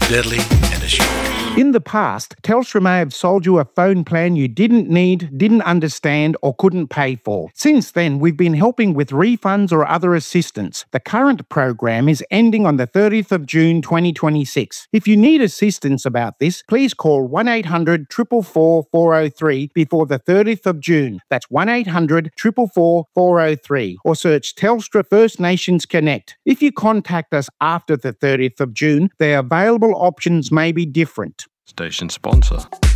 deadly and assured. In the past, Telstra may have sold you a phone plan you didn't need, didn't understand, or couldn't pay for. Since then, we've been helping with refunds or other assistance. The current program is ending on the 30th of June 2026. If you need assistance about this, please call 1800 444 403 before the 30th of June. That's 1800 444 403, or search Telstra First Nations Connect. If you contact us after the 30th of June, the available options may be different. Station sponsor.